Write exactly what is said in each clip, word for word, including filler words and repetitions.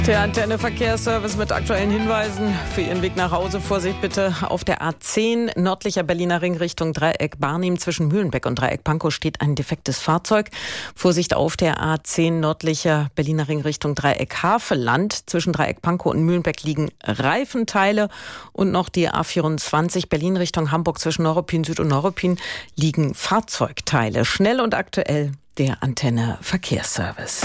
Der Antenne Verkehrsservice mit aktuellen Hinweisen für Ihren Weg nach Hause. Vorsicht bitte auf der A zehn, nördlicher Berliner Ring Richtung Dreieck Barnim. Zwischen Mühlenbeck und Dreieck Pankow steht ein defektes Fahrzeug. Vorsicht auf der A zehn, nördlicher Berliner Ring Richtung Dreieck Havelland. Zwischen Dreieck Pankow und Mühlenbeck liegen Reifenteile. Und noch die A vierundzwanzig, Berlin Richtung Hamburg. Zwischen Neuruppin Süd und Neuruppin liegen Fahrzeugteile. Schnell und aktuell der Antenne Verkehrsservice.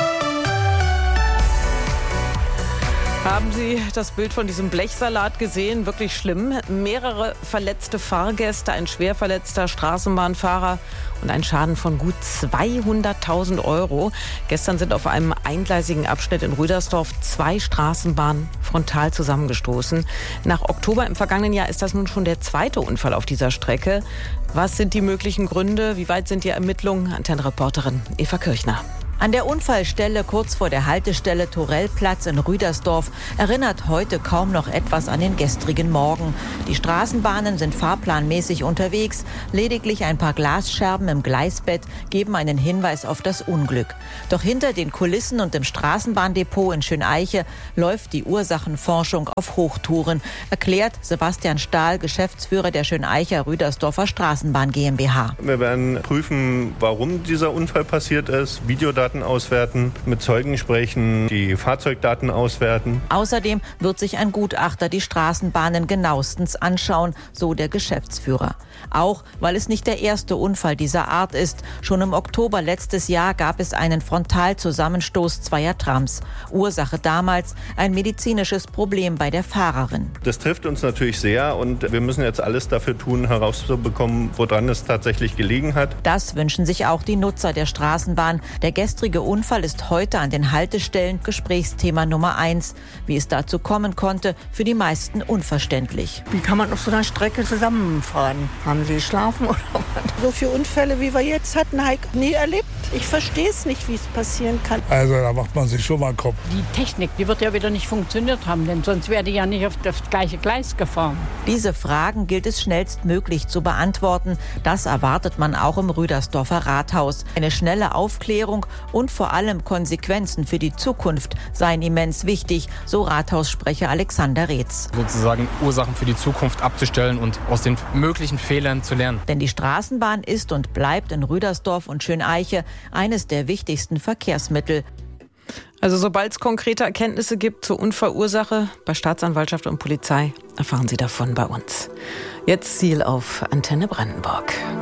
Haben Sie das Bild von diesem Blechsalat gesehen? Wirklich schlimm. Mehrere verletzte Fahrgäste, ein schwer verletzter Straßenbahnfahrer und ein Schaden von gut zweihunderttausend Euro. Gestern sind auf einem eingleisigen Abschnitt in Rüdersdorf zwei Straßenbahnen frontal zusammengestoßen. Nach Oktober im vergangenen Jahr ist das nun schon der zweite Unfall auf dieser Strecke. Was sind die möglichen Gründe? Wie weit sind die Ermittlungen? Antenne-Reporterin Eva Kirchner. An der Unfallstelle kurz vor der Haltestelle Torellplatz in Rüdersdorf erinnert heute kaum noch etwas an den gestrigen Morgen. Die Straßenbahnen sind fahrplanmäßig unterwegs. Lediglich ein paar Glasscherben im Gleisbett geben einen Hinweis auf das Unglück. Doch hinter den Kulissen und im Straßenbahndepot in Schöneiche läuft die Ursachenforschung auf Hochtouren, erklärt Sebastian Stahl, Geschäftsführer der Schöneicher Rüdersdorfer Straßenbahn GmbH. Wir werden prüfen, warum dieser Unfall passiert ist, Videodaten auswerten, mit Zeugen sprechen, die Fahrzeugdaten auswerten. Außerdem wird sich ein Gutachter die Straßenbahnen genauestens anschauen, so der Geschäftsführer. Auch weil es nicht der erste Unfall dieser Art ist. Schon im Oktober letztes Jahr gab es einen Frontalzusammenstoß zweier Trams. Ursache damals ein medizinisches Problem bei der Fahrerin. Das trifft uns natürlich sehr und wir müssen jetzt alles dafür tun, herauszubekommen, woran es tatsächlich gelegen hat. Das wünschen sich auch die Nutzer der Straßenbahn. Der Der gestrige Unfall ist heute an den Haltestellen Gesprächsthema Nummer eins. Wie es dazu kommen konnte, für die meisten unverständlich. Wie kann man auf so einer Strecke zusammenfahren? Haben Sie geschlafen oder was? So viele Unfälle, wie wir jetzt hatten, habe ich nie erlebt. Ich verstehe es nicht, wie es passieren kann. Also da macht man sich schon mal einen Kopf. Die Technik, die wird ja wieder nicht funktioniert haben, denn sonst wäre die ja nicht auf das gleiche Gleis gefahren. Diese Fragen gilt es schnellstmöglich zu beantworten. Das erwartet man auch im Rüdersdorfer Rathaus. Eine schnelle Aufklärung und vor allem Konsequenzen für die Zukunft seien immens wichtig, so Rathaussprecher Alexander Reetz. Sozusagen Ursachen für die Zukunft abzustellen und aus den möglichen Fehlern zu lernen. Denn die Straßenbahn ist und bleibt in Rüdersdorf und Schöneiche eines der wichtigsten Verkehrsmittel. Also sobald es konkrete Erkenntnisse gibt zur Unfallursache bei Staatsanwaltschaft und Polizei, erfahren Sie davon bei uns. Jetzt Ziel auf Antenne Brandenburg.